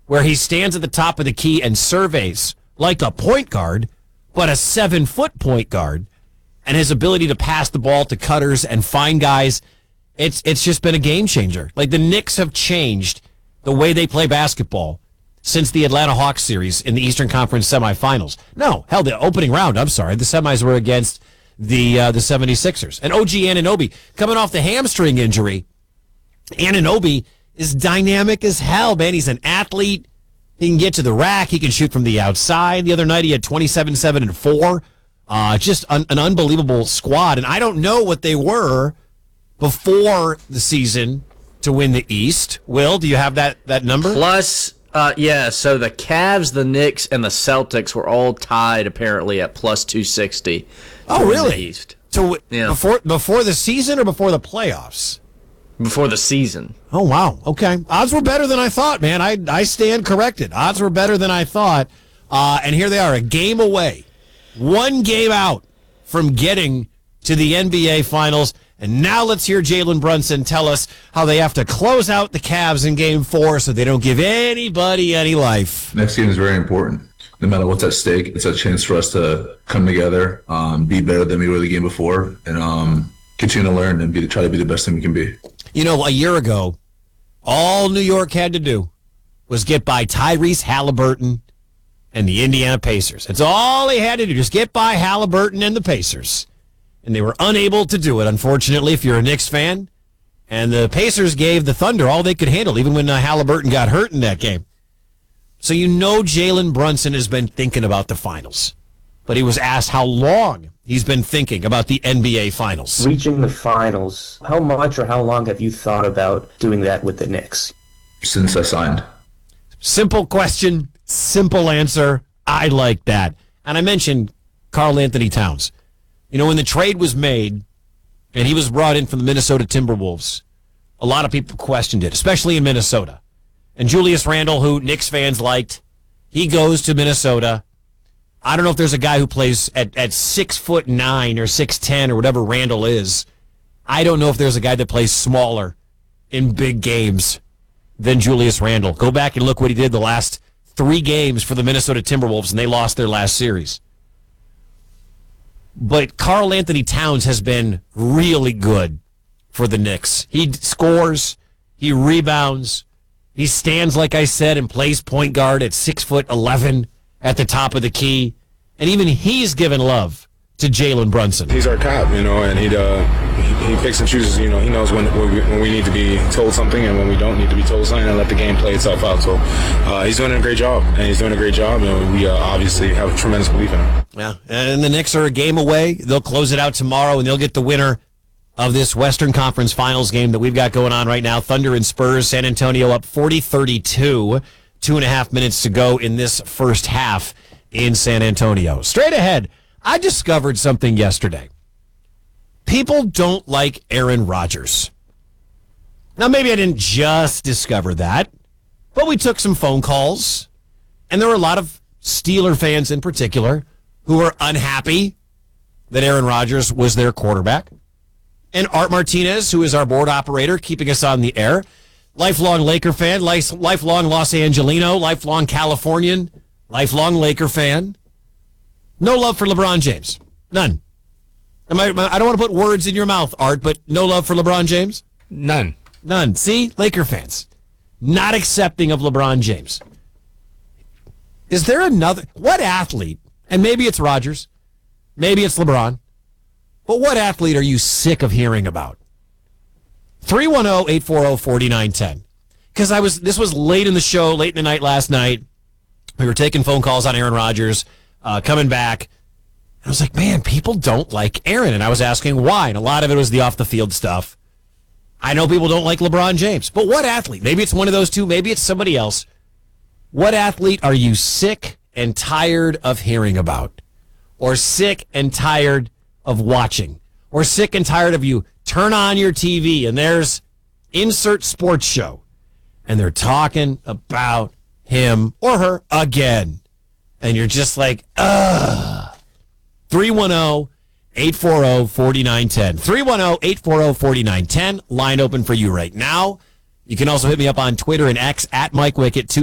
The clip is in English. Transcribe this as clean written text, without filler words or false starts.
where he stands at the top of the key and surveys like a point guard, but a 7-foot point guard, and his ability to pass the ball to cutters and find guys, it's just been a game changer. Like, the Knicks have changed the way they play basketball since the Atlanta Hawks series in the Eastern Conference semifinals. No, hell, the opening round, I'm sorry. The semis were against the 76ers. And OG Anunoby, coming off the hamstring injury, Anunoby is dynamic as hell, man. He's an athlete. He can get to the rack. He can shoot from the outside. The other night he had 27, 7, and 4. Just an unbelievable squad. And I don't know what they were before the season to win the East. Will, do you have that number? Plus, so the Cavs, the Knicks, and the Celtics were all tied apparently at plus 260. Oh, really? The East. Yeah. Before the season or before the playoffs? Before the season. Oh, wow. Okay. Odds were better than I thought, man. I stand corrected. Odds were better than I thought. And here they are, a game away. One game out from getting to the NBA Finals. And now let's hear Jalen Brunson tell us how they have to close out the Cavs in Game 4 so they don't give anybody any life. Next game is very important. No matter what's at stake, it's a chance for us to come together, be better than we were the game before, and continue to learn and try to be the best thing we can be. You know, a year ago, all New York had to do was get by Tyrese Halliburton and the Indiana Pacers. That's all they had to do, just get by Halliburton and the Pacers. And they were unable to do it, unfortunately, if you're a Knicks fan. And the Pacers gave the Thunder all they could handle, even when Halliburton got hurt in that game. So you know Jalen Brunson has been thinking about the finals. But he was asked how long he's been thinking about the NBA Finals. Reaching the finals, how much or how long have you thought about doing that with the Knicks? Since I signed. Simple question, simple answer. I like that. And I mentioned Karl Anthony Towns. You know, when the trade was made and he was brought in from the Minnesota Timberwolves, a lot of people questioned it, especially in Minnesota. And Julius Randle, who Knicks fans liked, he goes to Minnesota. I don't know if there's a guy who plays at 6'9" or 6'10" or whatever Randle is. I don't know if there's a guy that plays smaller in big games than Julius Randle. Go back and look what he did the last 3 games for the Minnesota Timberwolves, and they lost their last series. But Karl Anthony Towns has been really good for the Knicks. He scores, he rebounds, he stands, like I said, and plays point guard at 6'11" at the top of the key. And even he's given love to Jalen Brunson. He's our cop, and he picks and chooses. He knows when we need to be told something and when we don't need to be told something, and let the game play itself out. So he's doing a great job, and we obviously have tremendous belief in him. Yeah, and the Knicks are a game away. They'll close it out tomorrow, and they'll get the winner of this Western Conference Finals game that we've got going on right now. Thunder and Spurs, San Antonio up 40-32. 2.5 minutes to go in this first half in San Antonio. Straight ahead, I discovered something yesterday. People don't like Aaron Rodgers. Now, maybe I didn't just discover that, but we took some phone calls, and there were a lot of Steeler fans in particular who were unhappy that Aaron Rodgers was their quarterback. And Art Martinez, who is our board operator, keeping us on the air, lifelong Laker fan, lifelong Los Angelino, lifelong Californian, lifelong Laker fan. No love for LeBron James. None. I don't want to put words in your mouth, Art, but no love for LeBron James? None. None. See? Laker fans. Not accepting of LeBron James. Is there another... What athlete, and maybe it's Rodgers, maybe it's LeBron, but what athlete are you sick of hearing about? 310-840-4910. Because this was late in the show, late in the night last night. We were taking phone calls on Aaron Rodgers, coming back. I was like, man, people don't like Aaron. And I was asking why. And a lot of it was the off-the-field stuff. I know people don't like LeBron James. But what athlete? Maybe it's one of those two. Maybe it's somebody else. What athlete are you sick and tired of hearing about? Or sick and tired of watching? Or sick and tired of you turn on your TV and there's insert sports show. And they're talking about him or her again. And you're just like, ugh. 310-840-4910. 310-840-4910. Line open for you right now. You can also hit me up on Twitter and X at Mike Wickett.